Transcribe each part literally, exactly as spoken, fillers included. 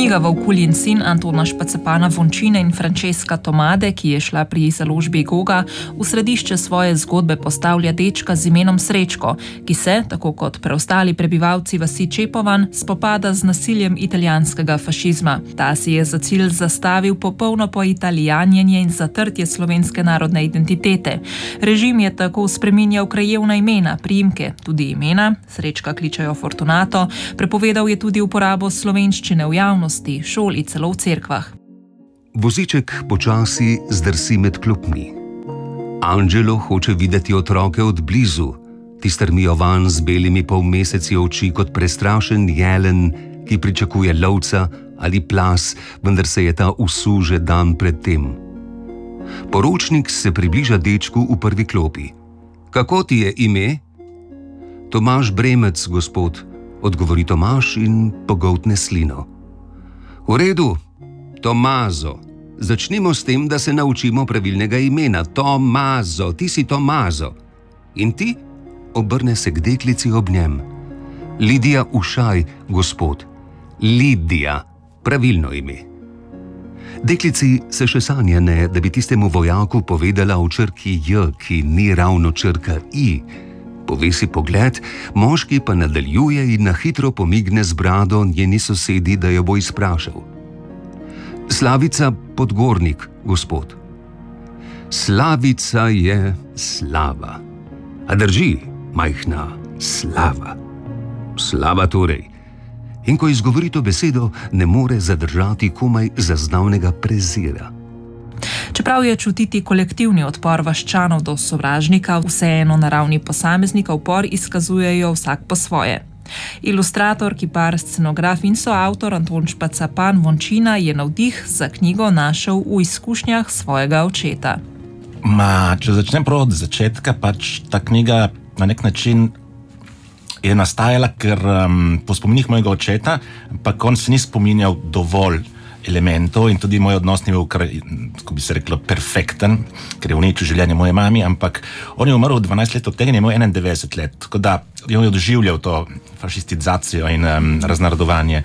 Knjiga Volkuljin sin Antona Špacepana Vončine in Francesca Tomade, ki je šla pri založbi Goga, v središče svoje zgodbe postavlja dečka z imenom Srečko, ki se, tako kot preostali prebivalci vasi Čepovan, spopada z nasiljem italijanskega fašizma. Ta si je za cilj zastavil popolno poitalijanjenje in zatrtje slovenske narodne identitete. Režim je tako spreminjal krajevna imena, priimke, tudi imena, Srečka kličejo Fortunato, prepovedal je tudi uporabo slovenščine v javnosti, šoli, celo v cerkvah. Voziček počasi zdrsi med klopmi. Angelo hoče videti otroke od blizu, ti strmijo van z belimi polmeseci oči kot prestrašen jelen, ki pričakuje lovca ali plas, vendar se je ta usul že dan pred tem. Poročnik se približa dečku v prvi klopi. Kako ti je ime? Tomaž Bremec, gospod, odgovori Tomaž in pogoltne slino. V redu, Tomazo. Začnimo s tem, da se naučimo pravilnega imena. Tomazo, ti si Tomazo. In ti? Obrne se k deklici ob njem. Lidija Ušaj, gospod. Lidija, pravilno ime. Deklici se še sanja ne, da bi tistemu vojaku povedala o črki J, ki ni ravno črka I. Povesi pogled, moški pa nadaljuje in na hitro pomigne z brado njeni sosedi, da jo bo izprašal. Slavica Podgornik, gospod. Slavica je slava. A drži, majhna slava. Slava torej. In ko izgovori to besedo, ne more zadržati komaj zaznavnega prezira. Čeprav je čutiti kolektivni odpor vaščanov do sovražnika, vseeno na ravni posameznika upor izkazujejo vsak po svoje. Ilustrator, kipar, scenograf in soavtor Anton Špacepan Vončina je navdih za knjigo našel v izkušnjah svojega očeta. Ma, če začnem prav od začetka, pač ta knjiga na nek način je nastajala, ker um, po spominih mojega očeta, ampak on se ni spominjal dovolj elementov in tudi moj odnos ni bil, ko bi se reklo, perfekten, ker je uničil življenje moje mami, ampak on je umrl dvanajst let od tega in je imel enaindevetdeset let, tako da je doživljal to fašistizacijo in um, raznarodovanje.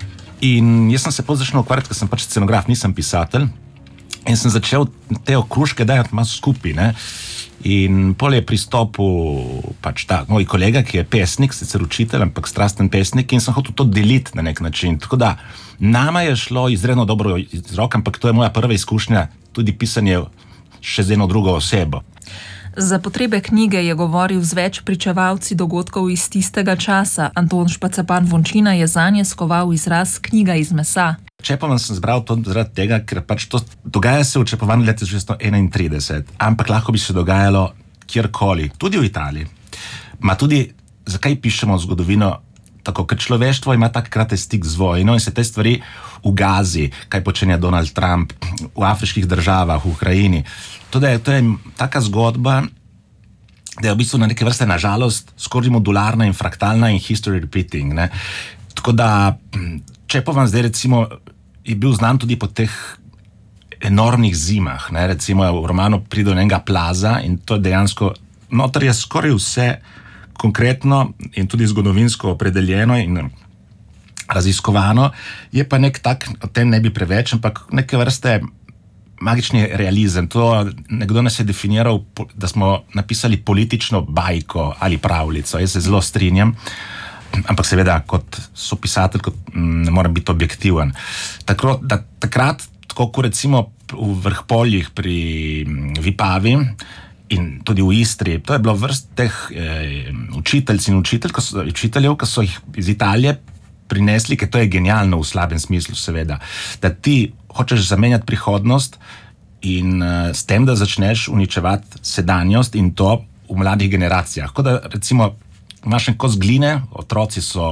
In jaz sem se potem začel ukvarjati, ker sem pač scenograf, nisem pisatelj, in sem začel te okruške dajati malo skupaj, ne. In pol je pristopil pač ta moj kolega, ki je pesnik, sicer učitelj, ampak strasten pesnik, in sem hotel to deliti na nek način. Tako da nama je šlo izredno dobro iz rok, ampak to je moja prva izkušnja, tudi pisanje še z eno drugo osebo. Za potrebe knjige je govoril z več pričevalci dogodkov iz tistega časa. Anton Špacepan Vončina je zanje skoval izraz knjiga iz mesa. Čepovan sem zbral to zaradi tega, ker pač to dogaja se v Čepovanju leta devetnajststo enaintrideset, ampak lahko bi se dogajalo kjerkoli, tudi v Italiji. Ma tudi, zakaj pišemo zgodovino tako, ker človeštvo ima takrat stik z vojno in se te stvari v Gazi, kaj počenja Donald Trump, v afriških državah, v Ukrajini. To je, to je taka zgodba, da je v bistvu na neke vrste, na žalost, skoraj modularna in fraktalna in history repeating, ne. Tako da Čepovan zdaj recimo je bil znan tudi po teh enormnih zimah, ne, recimo v romanu pride do enega plaza in to je dejansko, noter je skoraj vse konkretno in tudi zgodovinsko opredeljeno in raziskovano, je pa nek tak, o tem ne bi preveč, ampak neke vrste magični realizem. To nekdo nas je definiral, da smo napisali politično bajko ali pravljico, jaz se zelo strinjam. Ampak seveda, kot sopisatelj, kot, m, ne morem biti objektiven. Tako, da, takrat, tako kot recimo v Vrhpoljih pri Vipavi in tudi v Istri, to je bilo vrst teh eh, učiteljc in učitelj, ko so, učiteljev, ki so jih iz Italije prinesli, ker to je genialno v slabem smislu, seveda. Da ti hočeš zamenjati prihodnost in uh, s tem, da začneš uničevati sedanjost in to v mladih generacijah. Kot da recimo imaš en kos gline, otroci so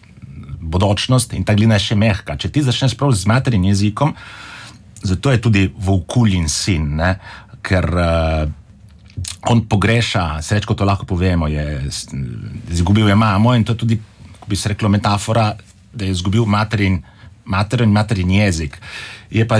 bodočnost in ta glina je še mehka. Če ti začneš prav z materin jezikom, zato je tudi Volkuljin sin, ne? Ker uh, on pogreša, Srečko to lahko povemo, je izgubil je mamo in to je tudi, ko bi se reklo, metafora, da je izgubil materin, materin, materin jezik. Je pa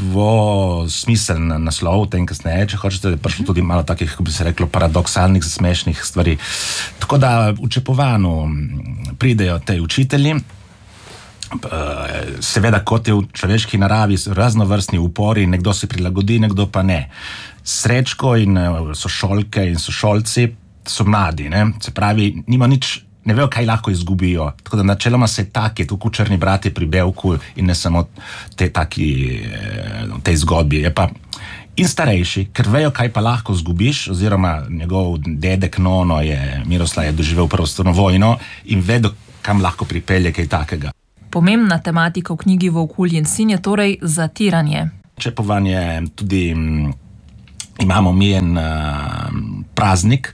dvosmiseln naslov, tem kasneje, če hočete, je prišlo tudi malo takih, kako bi se reklo, paradoksalnih, smešnih stvari. Tako da v Čepovanju pridejo te učitelji seveda, kot je v človeški naravi, raznovrstni upori, nekdo se prilagodi, nekdo pa ne. Srečko in sošolke in sošolci so mladi, ne? Se pravi, nima nič, ne vejo, kaj lahko izgubijo. Tako da načeloma se taki, tukaj črni brati pri Bevku in ne samo te taki, tej zgodbi. Je pa in starejši, ker vejo, kaj pa lahko zgubiš, oziroma njegov dedek Nono je, Miroslav je doživel prvo svetovno vojno in vedo, kam lahko pripelje kaj takega. Pomembna tematika v knjigi Volkulji in sin je torej zatiranje. Čepovanje tudi imamo mi en uh, praznik,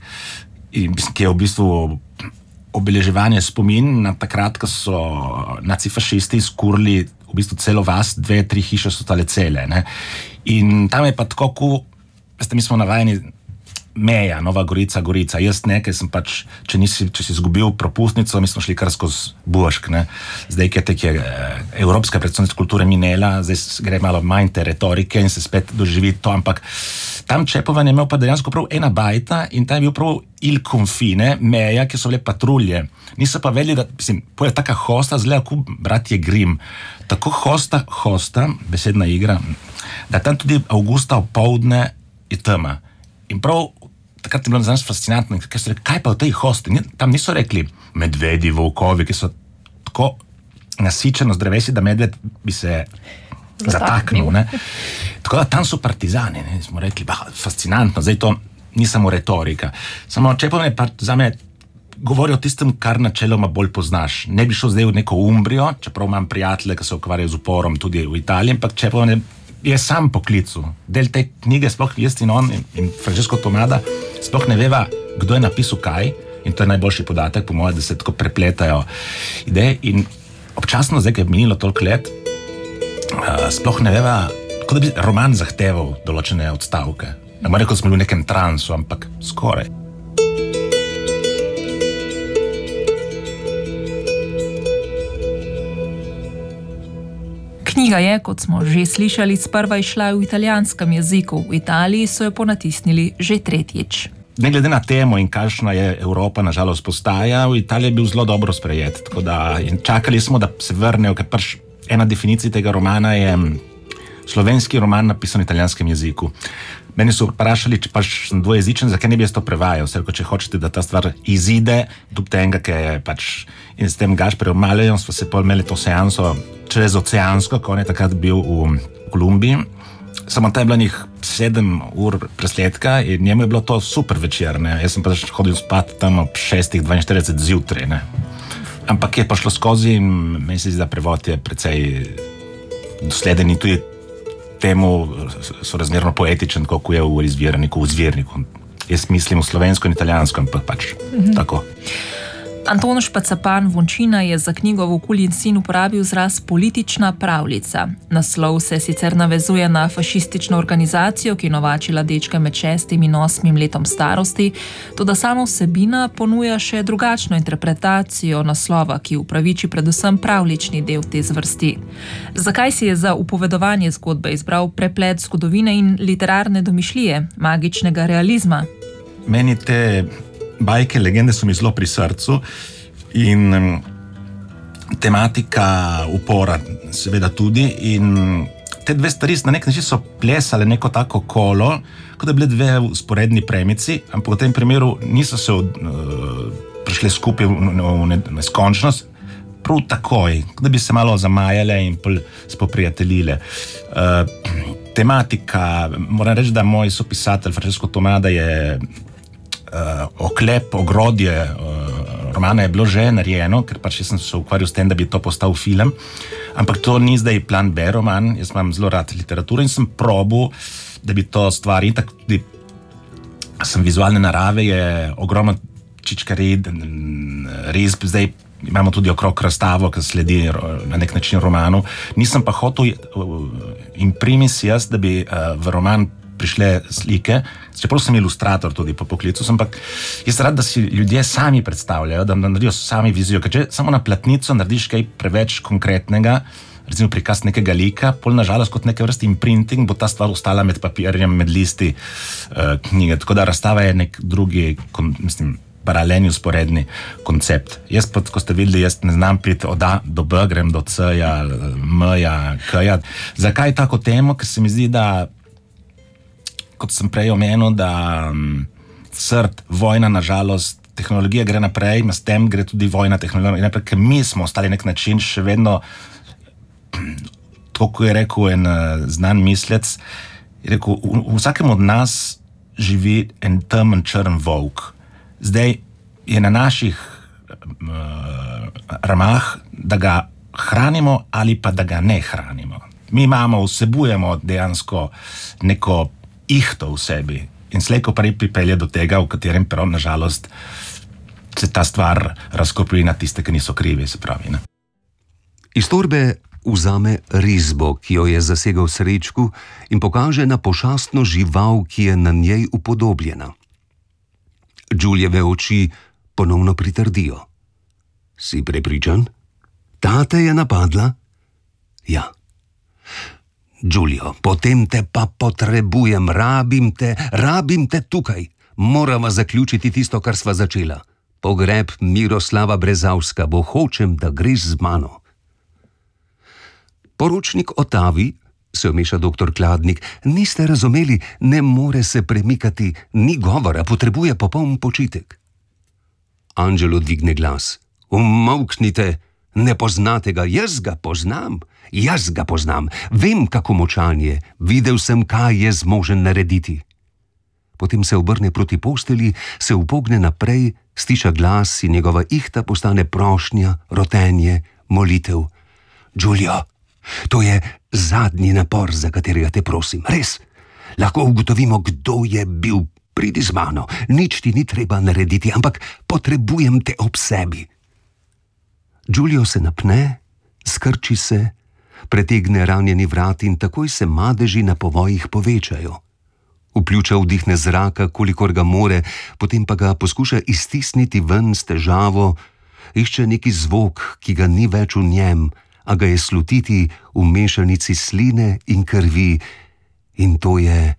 ki je v bistvu obeleževanje spomin na takrat, ko so nacifašisti skurili v bistvu celo vas, dve, tri hiše so tale cele. Ne? In tam je pa tako, ko, veste, mi smo navajeni meja, Nova Gorica, Gorica. Jaz ne, ker sem pač, če, nisi, če si izgubil propustnico, mi smo šli kar skozi Bušk. Ne? Zdaj, ker tek je evropska predstavnica kulture minela, zdaj gre malo manj te retorike in se spet doživi to, ampak tam Čepovanje je imel pa dejansko prav ena bajta in tam je bil prav il confine, meja, ki so bile patrulje. Niso pa vedeli, da, mislim, poje taka hosta, zgleda kot bratje Grimm. Tako hosta, hosta, besedna igra, da tam tudi avgusta opoldne je tema. In prav takrat je bilo za nas fascinantno, ker so rekli, kaj pa v tej hosti? Tam niso rekli medvedi, volkovi, ki so tako nasičeno z drevesi, da medved bi se zataknil. Ne? Tako da tam so partizani, ne? Smo rekli, bah, fascinantno, zdaj to ni samo retorika. Samo Čepovanje pa za me govori o tistem, kar načeloma bolj poznaš. Ne bi šel zdaj v neko Umbrijo, čeprav imam prijatelje, ki se ukvarjajo z uporom tudi v Italiji, ampak Čepovanje je sam poklicu. Del te knjige, sploh jaz in on in, in Francesco Tomada, sploh ne veva, kdo je napisal kaj, in to je najboljši podatek, po mojem, da se tako prepletajo ideje. In občasno, zdaj, ki je minilo toliko let, uh, sploh ne veva, kot da bi roman zahteval določene odstavke. Ne more rekel, da smo bili v nekem transu, ampak skoraj. Knjiga je, kot smo že slišali, sprva išla v italijanskem jeziku. V Italiji so jo ponatisnili že tretjič. Ne glede na temo in kakšna je Evropa nažalost postaja, v Italiji je bil zelo dobro sprejet. Tako da in čakali smo, da se vrnejo, ker pač ena definicija tega romana je slovenski roman napisan v italijanskem jeziku. Meni so vprašali, če pač sem dvojezičen, zakaj ne bi jaz to prevajal? Vse, če hočete, da ta stvar izide, dub tega, ki je pač in s tem Gašperjem Malejom smo se pol imeli to seanso čez oceansko, ko on je takrat bil v Kolumbiji. Samo tam je bilo njih sedem ur presledka in njemu je bilo to super večer. Ne? Jaz sem pač hodil spat tam ob šestih dvainštirideset zjutraj. Ne? Ampak je pa šlo skozi in meni se zdi, da prevod je precej dosleden in tudi temu so razmerno poetičen, kako je v izvirniku, v zvirniku. Jaz mislim v slovensko in italijansko, ampak pač mm-hmm. tako. Anton Špacapan Vončina je za knjigo Volkulji in sin uporabil izraz politična pravljica. Naslov se sicer navezuje na fašistično organizacijo, ki je novačila dečke med šestim in osmim letom starosti, toda sama vsebina ponuja še drugačno interpretacijo naslova, ki upraviči predvsem pravljični del te zvrsti. Zakaj si je za upovedovanje zgodbe izbral preplet zgodovine in literarne domišljije, magičnega realizma? Meni te bajke, legende so mi zelo pri srcu in um, tematika upora seveda tudi in te dve stvari na nek način so plesale neko tako kolo, kot da bile dve usporedni premici, ampak v tem primeru niso se uh, prišle skupaj v, v, v neskončnost, prav takoj, kot da bi se malo zamajale in pol spoprijateljile. Uh, tematika, moram reči, da moj sopisatelj Francesco Tomada je Uh, oklep, ogrodje uh, romana je bilo že narejeno, ker pač jaz sem se ukvarjal s tem, da bi to postal film, ampak to ni zdaj plan B roman, jaz imam zelo rad literaturo in sem probil, da bi to stvar in tako tudi sem vizualne narave, je ogromno čičkarij, risb, zdaj imamo tudi okrog razstavo, ki sledi na nek način romanu, nisem pa hotel uh, imprimis jaz, da bi uh, v roman prišle slike, čeprav sem ilustrator tudi po poklicu, ampak jaz rad, da si ljudje sami predstavljajo, da naredijo sami vizijo, ker če samo na platnico narediš kaj preveč konkretnega, recimo prikaz nekega lika, pol nažalost kot neke vrste imprinting, bo ta stvar ostala med papirjem, med listi uh, knjige, tako da razstava je nek drugi, kon, mislim, paralelni, usporedni koncept. Jaz pa, ko ste videli, jaz ne znam priti od A do B, grem do C-ja, M-ja, K-ja. Zakaj tako temo? Ker se mi zdi, da, kot sem prej omenil, da um, srd, vojna, nažalost, tehnologija gre naprej, s tem gre tudi vojna tehnologija naprej, ker mi smo ostali nek način še vedno, tako kot je rekel en uh, znan mislec, je rekel, v, v vsakem od nas živi en temen črn volk. Zdaj je na naših uh, ramah, da ga hranimo ali pa da ga ne hranimo. Mi imamo, vsebujemo dejansko neko ihto v sebi in slejko prej pripelje do tega, v katerem prav, nažalost, se ta stvar razkopi na tiste, ki niso krivi, se pravi. Ne? Iz torbe vzame risbo, ki jo je zasegel Srečku, in pokaže na pošastno žival, ki je na njej upodobljena. Julijeve oči ponovno pritrdijo. Si prepričan? Ta te je napadla? Ja. Julio, potem te pa potrebujem, rabim te, rabim te tukaj. Morava zaključiti tisto, kar sva začela. Pogreb Miroslava Brezavska, bo hočem, da greš z mano. Poročnik Otavi, se omeša doktor Kladnik, niste razumeli, ne more se premikati, ni govora, potrebuje popoln počitek. Angelo dvigne glas. Umolknite, ne poznate ga, jaz ga poznam, jaz ga poznam, vem, kako močan je, videl sem, kaj je zmožen narediti. Potem se obrne proti posteli, se upogne naprej, stiša glas in njegova ihta postane prošnja, rotenje, molitev. Julio, to je zadnji napor, za katerega te prosim, res. Lahko ugotovimo, kdo je bil, pridi z mano, nič ti ni treba narediti, ampak potrebujem te ob sebi. Julio se napne, skrči se, pretegne ranjeni vrat in takoj se madeži na povojih povečajo. Vpljuča vdihne zraka, kolikor ga more, potem pa ga poskuša iztisniti ven s težavo, išče neki zvok, ki ga ni več v njem, a ga je slutiti v mešanici sline in krvi, in to je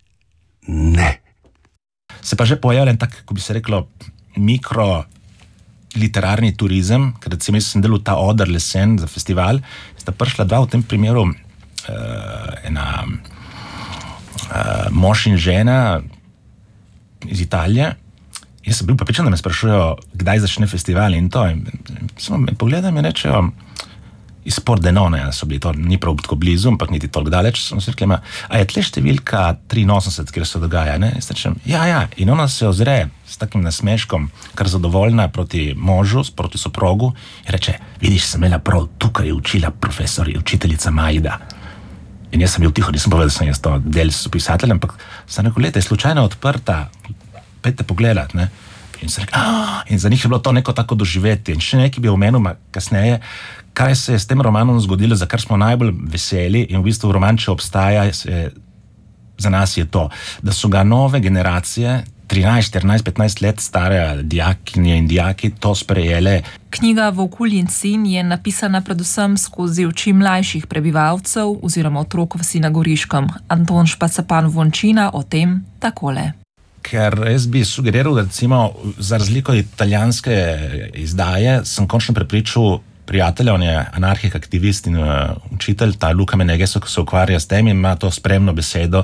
ne. Se pa že pojavlja en tak, ko bi se reklo, mikro literarni turizem, ker recimo sem delal ta Oder lesen za festival, sta prišla dva v tem primeru, uh, ena uh, mož in žena iz Italije. Jaz sem bil prepričan, da me sprašujejo, kdaj začne festival in to. In samo me pogledam in rečejo, iz Pordenone so bili, to ni prav tako blizu, ampak niti toliko daleč, sem se rekla, a je tle številka triinosemdeset, kjer se dogaja, ne? In rečem, ja, ja, in ona se ozre s takim nasmeškom, kar zadovoljna proti možu, proti soprogu, in reče, vidiš, sem imela prav, tukaj je učila profesor, učiteljica Majda. In jaz sem bil tiho, nisem povedal, da sem jaz to del s pisateljem, ampak sem rekel, leta, je slučajno odprta, pejte pogledat, ne? In se rekel, in za njih je bilo to neko tako doživeti. In še nekaj bi omenil kasneje, kaj se je s tem romanom zgodilo, za kar smo najbolj veseli in v bistvu roman, če obstaja, se, za nas je to, da so ga nove generacije, trinajst, štirinajst, petnajst let stare dijakinje in dijaki, to sprejele. Knjiga Volkulj in sin je napisana predvsem skozi oči mlajših prebivalcev oziroma otrok v Sina Goriškem. Anton Špacepan Vončina o tem takole. Ker jaz bi sugeriral, da recimo za razliko italijanske izdaje sem končno prepričal prijatelja, on je anarhik, aktivist in uh, učitelj, ta Luka Menegeso, ki se ukvarja s tem in ima to spremno besedo,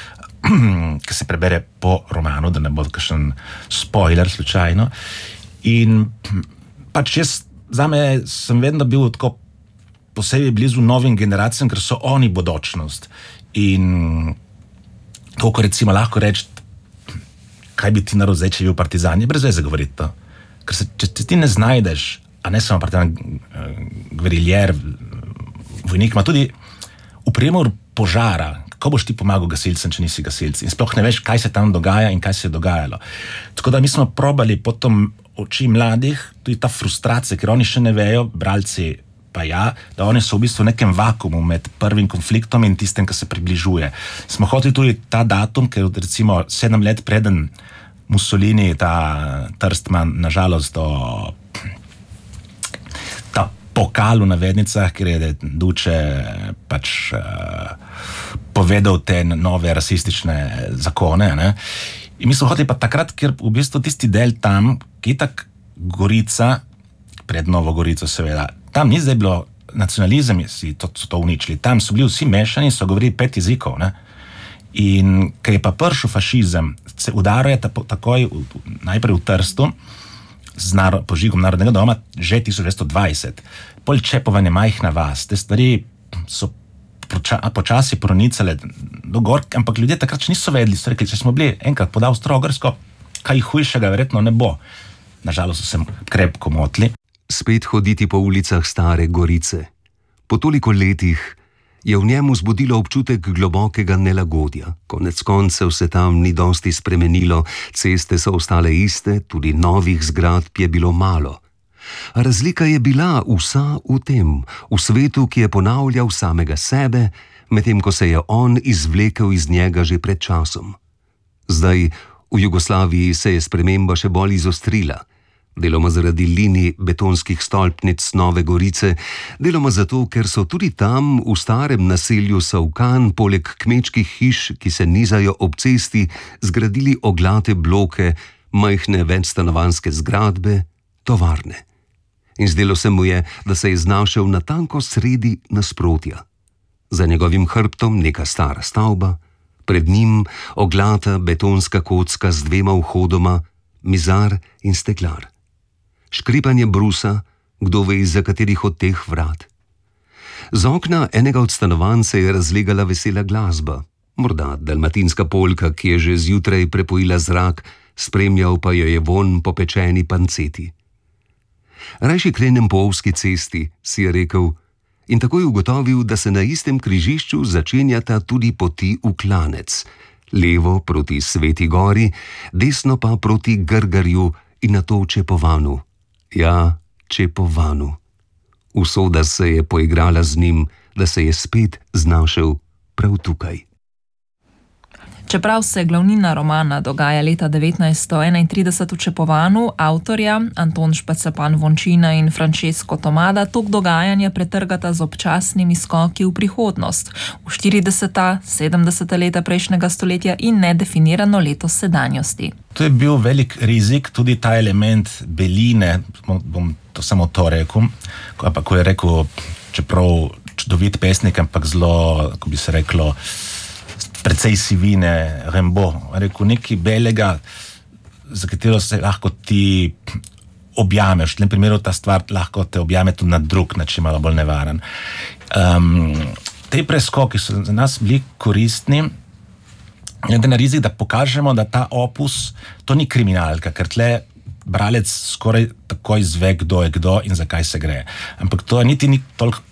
ki se prebere po romanu, da ne bo kakšen spoiler slučajno. In pač jaz, zame sem vedno bil tako posebej blizu novim generacijam, ker so oni bodočnost. In to, ko recimo lahko reči, kaj bi ti naredil zdaj, če bi bil partizan, je brez veze govoriti to. Ker se, če, če ti ne znajdeš, a ne samo partizan, gveriljer, vojnik, ima tudi v primeru požara, kako boš ti pomagal gasilcem, če nisi gasilci. In sploh ne veš, kaj se tam dogaja in kaj se je dogajalo. Tako da mi smo probali potom oči mladih, tudi ta frustracija, ker oni še ne vejo, bralci pa ja, da oni so v bistvu v nekem vakumu med prvim konfliktom in tistem, ki se približuje. Smo hoteli tudi ta datum, ker recimo sedem let preden Mussolini, ta Trstman, nažalost do ta pokal v navednicah, ker je Duče pač uh, povedal te nove rasistične zakone, ne? In mi smo hoteli pa takrat, ker v bistvu tisti del tam, ki je tak Gorica, pred Novo Gorico seveda, tam ni zdaj bilo nacionalizem, si to, so to uničili, tam so bili vsi mešani, so govorili pet jezikov, ne. In ko je pa prišel fašizem, se udaruje takoj v, najprej v Trstu z naro, požigom Narodnega doma že tisoč devetsto dvajset. Pol Čepovanje majhna vas, te stvari so poča, počasi pronicale do gor, ampak ljudje takrat niso vedeli, so rekli, če smo bili enkrat pod Avstro-Ogrsko, kaj hujšega verjetno ne bo. Nažalost so se krepko motili. Spet hoditi po ulicah Stare Gorice. Po toliko letih je v njemu zbudilo občutek globokega nelagodja. Konec koncev se tam ni dosti spremenilo, ceste so ostale iste, tudi novih zgradb je bilo malo. A razlika je bila vsa v tem, v svetu, ki je ponavljal samega sebe, medtem ko se je on izvlekel iz njega že pred časom. Zdaj, v Jugoslaviji se je sprememba še bolj izostrila. Deloma zaradi linij betonskih stolpnic Nove Gorice, deloma zato, ker so tudi tam v starem naselju Savkan poleg kmečkih hiš, ki se nizajo ob cesti, zgradili oglate bloke, majhne večstanovanjske zgradbe, tovarne. In zdelo se mu je, da se je znašel natanko sredi nasprotja. Za njegovim hrbtom neka stara stavba, pred njim oglata betonska kocka z dvema vhodoma, mizar in steklar. Škripanje brusa, kdo ve izza katerih od teh vrat. Z okna enega od stanovanj se je razlegala vesela glasba, morda dalmatinska polka, ki je že zjutraj prepojila zrak, spremljal pa jo je vonj po pečeni panceti. Rajši krenem po ovski cesti, si je rekel, in takoj ugotovil, da se na istem križišču začenjata tudi poti v klanec, levo proti Sveti Gori, desno pa proti Grgarju in nato Čepovanu. Ja, Čepovanu. Usoda se je poigrala z njim, da se je spet znašel prav tukaj. Čeprav se glavnina romana dogaja leta devetnajststo enaintrideset v Čepovanu, avtorja Anton Špecepan Vončina in Francesco Tomada tok dogajanja pretrgata z občasnimi skoki v prihodnost, v štirideseta, sedemdeseta leta prejšnjega stoletja in nedefinirano leto sedanjosti. To je bil velik rizik, tudi ta element beline, bom to samo to rekel, ko, pa, ko je rekel, čeprav čudovit pesnik, ampak zelo, ko bi se reklo, precej sivine, Rimbaud, rekel nekaj belega, za katero se lahko ti objameš. V tem primeru ta stvar lahko te objame tudi na drug način, malo bolj nevaren. Um, te preskoki so za nas bili koristni, glede na rizik, da pokažemo, da ta opus, to ni kriminalka, ker tle bralec skoraj takoj izve, kdo je kdo in zakaj se gre. Ampak to niti ni toliko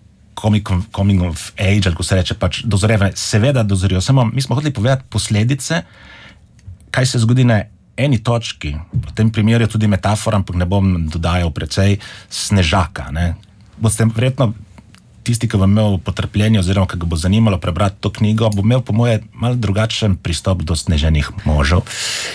coming of age, ali ko se reče, pač dozorevanje, seveda dozorijo, samo mi smo hoteli povedati posledice, kaj se zgodi na eni točki. V tem primeru je tudi metafora, ampak ne bom dodajal precej, snežaka. Ne. Boste verjetno tisti, ki bo imel potrpljenje oziroma ki ga bo zanimalo prebrati to knjigo, bo imel po moje malo drugačen pristop do sneženih možev.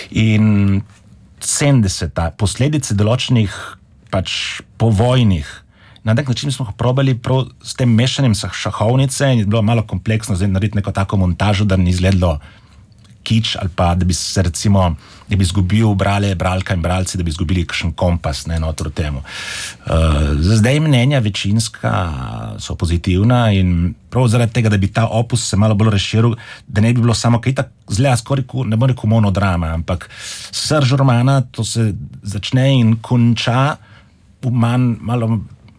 In sedemdeseta, posledice določenih pač povojnih. Na nek način smo probali prav s tem mešanjem šahovnice in je bilo malo kompleksno zdaj narediti neko tako montažo, da ni izgledalo kič ali pa, da bi se recimo, da bi izgubil brale, bralka in bralci, da bi izgubili kakšen kompas, ne, notor temu. Uh, zdaj mnenja večinska so pozitivna in prav zaradi tega, da bi ta opus se malo bolj razširil, da ne bi bilo samo kaj tak zlea skoraj, ne bo rekel monodrama, ampak srž romana, to se začne in konča v manj, malo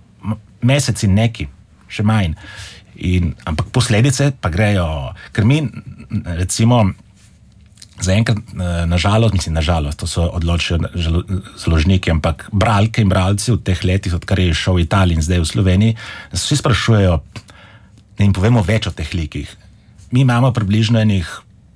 meseci neki, še manj. In, ampak posledice pa grejo, ker mi recimo zaenkrat, nažalost, mislim nažalost, to so odločijo založniki, ampak bralke in bralci v teh letih, odkar je šel v Italiji in zdaj v Sloveniji, vsi sprašujejo, da jim povemo več o teh likih. Mi imamo približno enih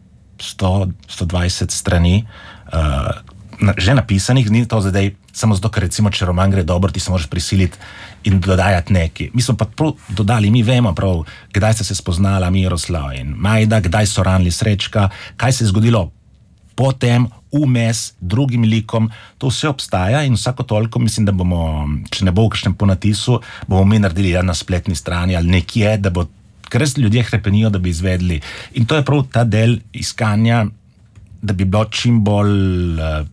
sto do sto dvajset strani, uh, že napisanih, ni to zdaj samo zato, ker recimo, če roman gre dobro, ti se moraš prisiliti in dodajati nekaj. Mi smo pa prav dodali, mi vemo prav, kdaj sta se spoznala Miroslav in Majda, kdaj so ranili Srečka, kaj se je zgodilo potem, vmes, drugim likom, to vse obstaja in vsako toliko mislim, da bomo, če ne bo v kakšnem ponatisu, bomo mi naredili ja, na spletni strani ali nekje, da bo, ker res ljudje hrepenijo, da bi izvedli. In to je prav ta del iskanja da bi bilo čim bolj, uh,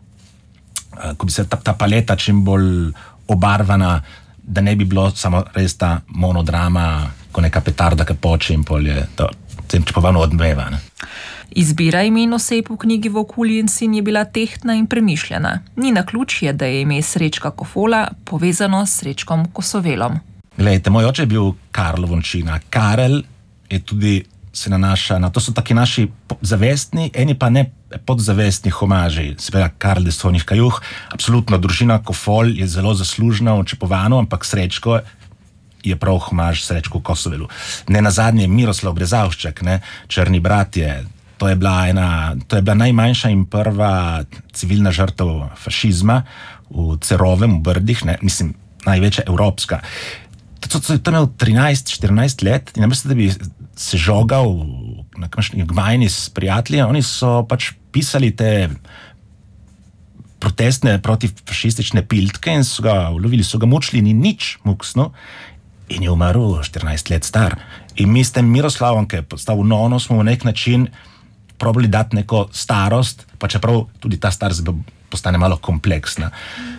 uh, ko bi se ta, ta paleta čim bolj obarvana, da ne bi bilo samo res ta monodrama, ko neka petarda, ki poče in pol je to čepovano odmeva. Ne? Izbira imen oseb v knjigi Vokulji in sin je bila tehtna in premišljena. Ni naključje, da je ime Srečka Kofola povezano s Srečkom Kosovelom. Glejte, moj oče je bil Karl Vončina. Karel je tudi se nanaša na, to so taki naši zavestni, eni pa ne podzavestni homaži. Se pravi, Karl de Sonih Kajuh, absolutno družina Kofol je zelo zaslužna v Čepovanu, ampak Srečko je prav homaž Srečku Kosovelu. Ne nazadnje Miroslav Brezavšček, ne, Črni bratje, to je bila ena, to je bila najmanjša in prva civilna žrtev fašizma v Cerovem, v Brdih, ne, mislim, največja evropska. To, to, to je imel trinajst štirinajst let in namesto, da bi se žogal na kakšni gmajni s prijatelji, oni so pač pisali te protestne protifašistične piltke in so ga ulovili, so ga mučili, ni nič muksno in je umrl štirinajst let star. In mi s tem Miroslavom, ki je postal nono, smo v nek način probali dati neko starost, pa čeprav tudi ta starost postane malo kompleksna.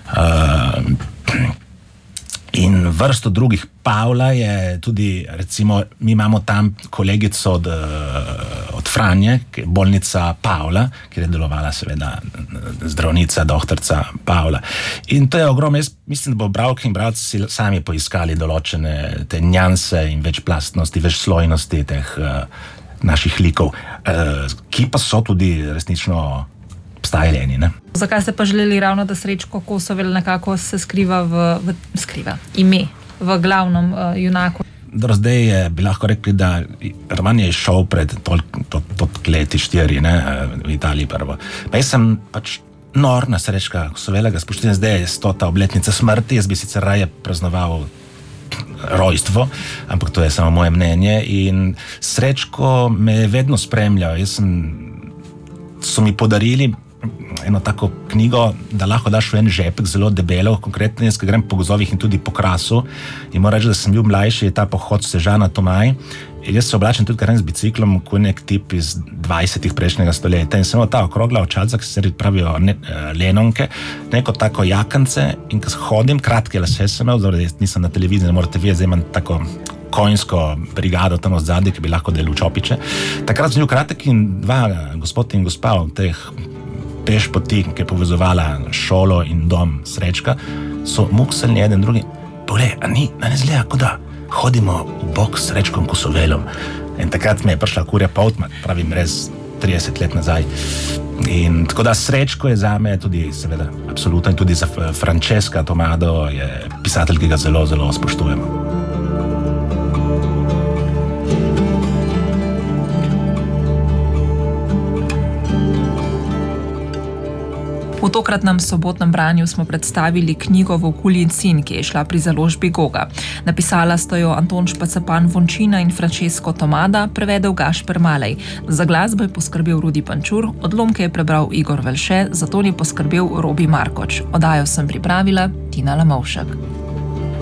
Uh, In vrsto drugih. Pavla je tudi, recimo, mi imamo tam kolegico od, od Franje, ki je bolnica Pavla, kjer je delovala seveda zdravnica, doktorca Pavla. In to je ogromno, jaz mislim, da bo bralke in bralci sami poiskali določene te njanse in večplastnosti, večslojnosti teh uh, naših likov, uh, ki pa so tudi resnično obstajali, ne? Zakaj ste pa želeli ravno, da Srečko Kosovel nekako se skriva v, v skriva ime v glavnem uh, junaku? Zdaj je, bi lahko rekli, da roman je šel pred toliko to, to leti štiri, ne, v Italiji prvo. Pa jaz sem pač nor na Srečka Kosovela, ga spoštujem, zdaj je stota obletnica smrti, jaz bi sicer raje praznoval rojstvo, ampak to je samo moje mnenje in Srečko me je vedno spremljal. Jaz sem, so mi podarili eno tako knjigo, da lahko daš v en žepek, zelo debelo, konkretno jaz, ki grem po gozovih in tudi po krasu in moram reči, da sem bil mlajši, je ta pohod Sežana Tomaj in jaz se oblačem tudi kar z biciklom, ko je nek tip iz dvajsetih prejšnjega stoletja in sem ta okrogla očalca, ki se pravijo ne, lenonke, neko tako jakance in ko hodim, kratke lase sem imel, zdaj nisem na televiziji, ne morate videti, zdaj imam tako konjsko brigado tam od zadnji, ki bi lahko delil čopiče. Takrat sem bil kratek in dva gospod in gospa v teh peš poti, ki je povezovala šolo in dom Srečka, so mukselni eden drugi. Poglej, a ni, a ne zgleda, kot da hodimo v bok s Srečkom Kosovelom. In takrat me je prišla kurja potma, pravim res trideset let nazaj. In tako da Srečko je zame tudi, seveda, absolutno in tudi za Francesca Tomado je pisatelj, ki ga zelo, zelo spoštujemo. V tokratnem sobotnem branju smo predstavili knjigo Vokulji in sin, ki je šla pri založbi Goga. Napisala sta jo Anton Špacepan Vončina in Francesco Tomada, prevedel Gašper Malej. Za glasbo je poskrbel Rudi Pančur, odlomke je prebral Igor Velše, za ton je poskrbel Robi Markoč. Oddajo sem pripravila Tina Lamovšek.